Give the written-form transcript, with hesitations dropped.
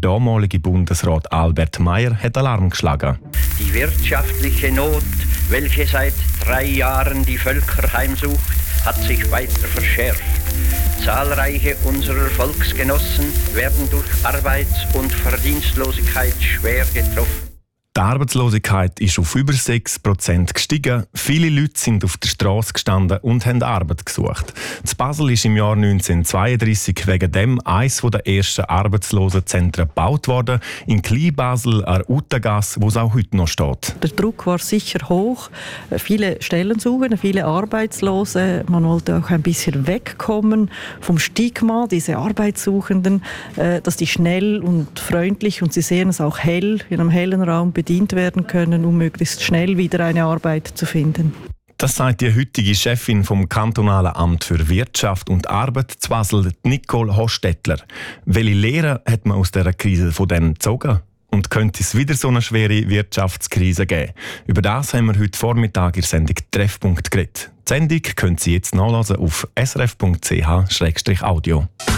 damalige Bundesrat Albert Meier hat Alarm geschlagen. Die wirtschaftliche Not, welche seit 3 Jahren die Völker heimsucht, hat sich weiter verschärft. Zahlreiche unserer Volksgenossen werden durch Arbeits- und Verdienstlosigkeit schwer getroffen. Die Arbeitslosigkeit ist auf über 6% gestiegen. Viele Leute sind auf der Straße gestanden und haben Arbeit gesucht. In Basel ist im Jahr 1932 wegen dem eines der ersten Arbeitslosenzentren gebaut worden. In Kleinbasel an der Uttengasse, wo es auch heute noch steht. Der Druck war sicher hoch. Viele Stellensuchende, viele Arbeitslose. Man wollte auch ein bisschen wegkommen vom Stigma, diese Arbeitssuchenden, dass die schnell und freundlich, und Sie sehen es auch hell, in einem hellen Raum bedient werden können, um möglichst schnell wieder eine Arbeit zu finden. Das sagt die heutige Chefin vom Kantonalen Amt für Wirtschaft und Arbeit zu Basel, Nicole Hostetler. Welche Lehren hat man aus dieser Krise von dem gezogen? Und könnte es wieder so eine schwere Wirtschaftskrise geben? Über das haben wir heute Vormittag in der Sendung «Treffpunkt» geredet. Die Sendung können Sie jetzt nachlesen auf srf.ch/audio.